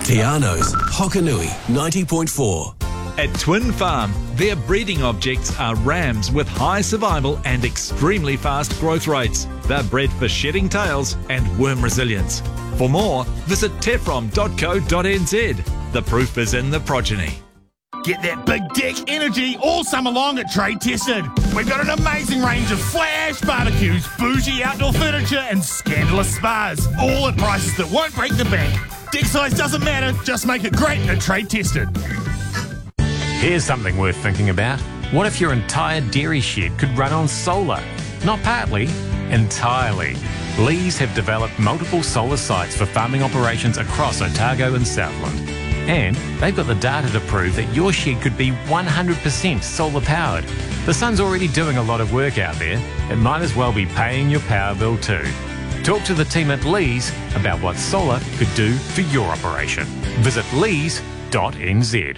Tiano's Hokanui 90.4. At Twin Farm, their breeding objects are rams with high survival and extremely fast growth rates. They're bred for shedding tails and worm resilience. For more, visit tefrom.co.nz. The proof is in the progeny. Get that big dick energy all summer long at Trade Tested. We've got an amazing range of flash barbecues, bougie outdoor furniture and scandalous spas, all at prices that won't break the bank. Dick size doesn't matter, just make it great at Trade Tested. Here's something worth thinking about. What if your entire dairy shed could run on solar? Not partly, entirely. Lees have developed multiple solar sites for farming operations across Otago and Southland. And they've got the data to prove that your shed could be 100% solar powered. The sun's already doing a lot of work out there. It might as well be paying your power bill too. Talk to the team at Lees about what solar could do for your operation. Visit lees.nz.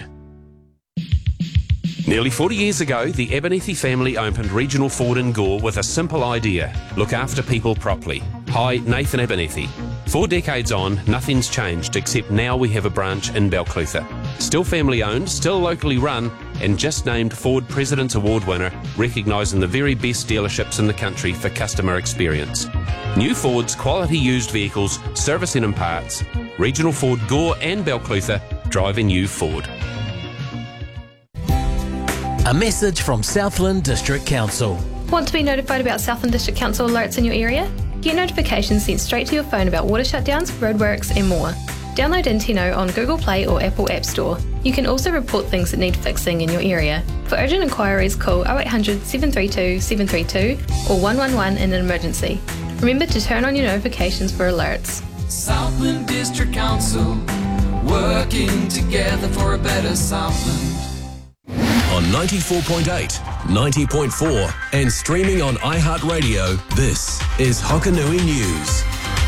Nearly 40 years ago, the Abernethy family opened Regional Ford in Gore with a simple idea: look after people properly. Hi, Nathan Abernethy. 4 decades on, nothing's changed except now we have a branch in Balclutha. Still family owned, still locally run, and just named Ford President's Award winner, recognising the very best dealerships in the country for customer experience. New Fords, quality used vehicles, servicing and parts. Regional Ford Gore and Balclutha, drive a new Ford. A message from Southland District Council. Want to be notified about Southland District Council alerts in your area? Get notifications sent straight to your phone about water shutdowns, roadworks and more. Download Intino on Google Play or Apple App Store. You can also report things that need fixing in your area. For urgent inquiries, call 0800 732 732 or 111 in an emergency. Remember to turn on your notifications for alerts. Southland District Council, working together for a better Southland. On 94.8, 90.4 and streaming on iHeartRadio, this is Hokanui News.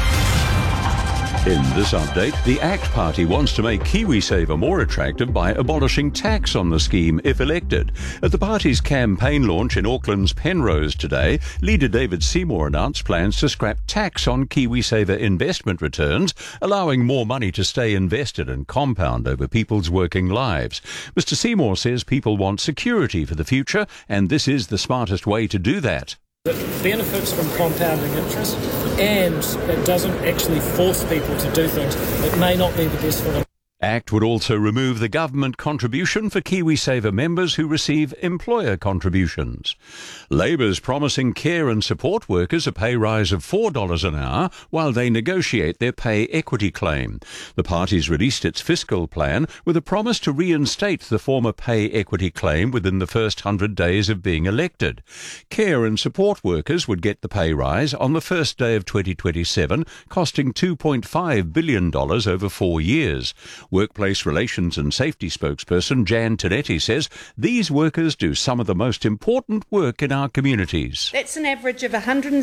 In this update, the ACT Party wants to make KiwiSaver more attractive by abolishing tax on the scheme if elected. At the party's campaign launch in Auckland's Penrose today, leader David Seymour announced plans to scrap tax on KiwiSaver investment returns, allowing more money to stay invested and compound over people's working lives. Mr. Seymour says people want security for the future, and this is the smartest way to do that. It benefits from compounding interest and it doesn't actually force people to do things that may not be the best for them. ACT would also remove the government contribution for KiwiSaver members who receive employer contributions. Labour's promising care and support workers a pay rise of $4 an hour while they negotiate their pay equity claim. The party's released its fiscal plan with a promise to reinstate the former pay equity claim within the first 100 days of being elected. Care and support workers would get the pay rise on the first day of 2027, costing $2.5 billion over 4 years. Workplace Relations and Safety spokesperson Jan Tonetti says these workers do some of the most important work in our communities. That's an average of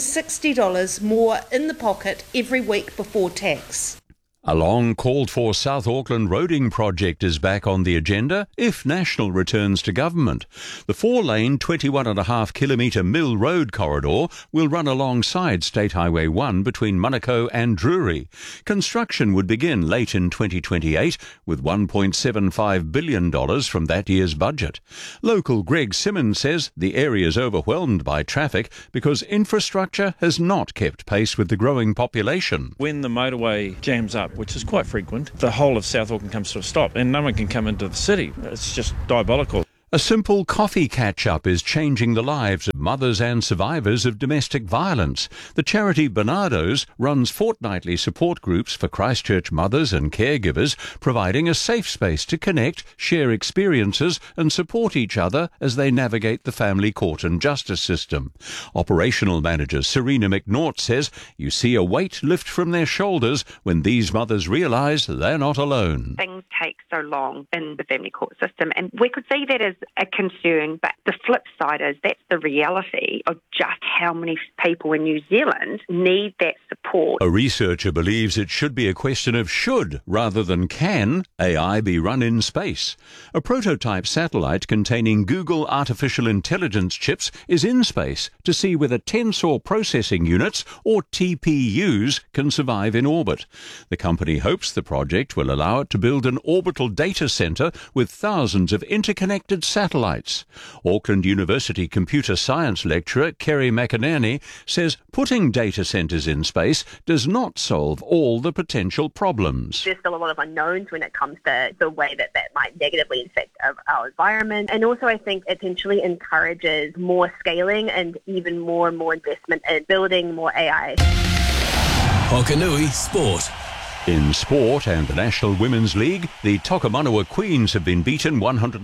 $160 more in the pocket every week before tax. A long-called-for South Auckland roading project is back on the agenda if National returns to government. The 4-lane, 21.5-kilometre Mill Road corridor will run alongside State Highway 1 between Manukau and Drury. Construction would begin late in 2028 with $1.75 billion from that year's budget. Local Greg Simmons says the area is overwhelmed by traffic because infrastructure has not kept pace with the growing population. When the motorway jams up, which is quite frequent, the whole of South Auckland comes to a stop and no one can come into the city. It's just diabolical. A simple coffee catch-up is changing the lives of mothers and survivors of domestic violence. The charity Bernardo's runs fortnightly support groups for Christchurch mothers and caregivers, providing a safe space to connect, share experiences and support each other as they navigate the family court and justice system. Operational manager Serena McNaught says you see a weight lift from their shoulders when these mothers realise they're not alone. Things take so long in the family court system, and we could see that as is a concern, but the flip side is that's the reality of just how many people in New Zealand need that support. A researcher believes it should be a question of should rather than can AI be run in space. A prototype satellite containing Google artificial intelligence chips is in space to see whether tensor processing units, or TPUs, can survive in orbit. The company hopes the project will allow it to build an orbital data centre with thousands of interconnected satellites. Auckland University computer science lecturer Kerry McInerney says putting data centres in space does not solve all the potential problems. There's still a lot of unknowns when it comes to the way that might negatively affect our environment. And also I think it potentially encourages more scaling and even more and more investment in building more AI. Hokanui Sport. In sport and the National Women's League, the Tokomanawa Queens have been beaten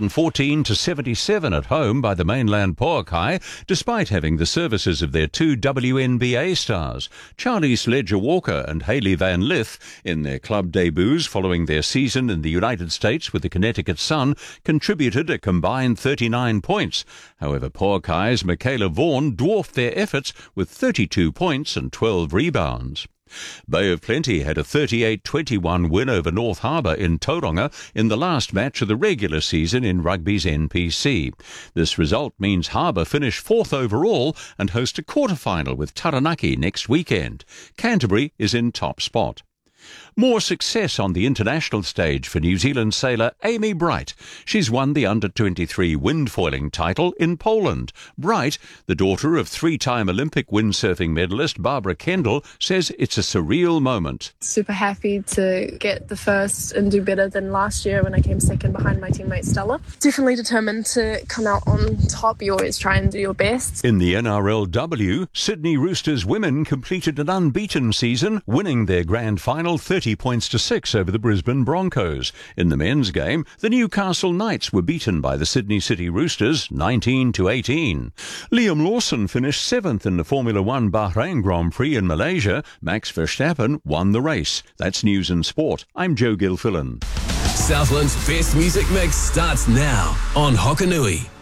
114-77 at home by the mainland Poakai, despite having the services of their two WNBA stars, Charlie Sledger-Walker and Hayley Van Lith, in their club debuts following their season in the United States with the Connecticut Sun, contributed a combined 39 points. However, Poakai's Michaela Vaughan dwarfed their efforts with 32 points and 12 rebounds. Bay of Plenty had a 38-21 win over North Harbour in Tauranga in the last match of the regular season in rugby's NPC. This result means Harbour finish fourth overall and host a quarter-final with Taranaki next weekend. Canterbury is in top spot. More success on the international stage for New Zealand sailor Amy Bright. She's won the Under-23 windfoiling title in Poland. Bright, the daughter of three-time Olympic windsurfing medalist Barbara Kendall, says it's a surreal moment. Super happy to get the first and do better than last year when I came second behind my teammate Stella. Definitely determined to come out on top. You always try and do your best. In the NRLW, Sydney Roosters women completed an unbeaten season, winning their grand final 30-6 over the Brisbane Broncos. In the men's game, the Newcastle Knights were beaten by the Sydney City Roosters 19-18. Liam Lawson finished 7th in the Formula One Bahrain Grand Prix in Malaysia. Max Verstappen won the race. That's News and Sport. I'm Joe Gilfillan. Southland's best music mix starts now on Hokanui.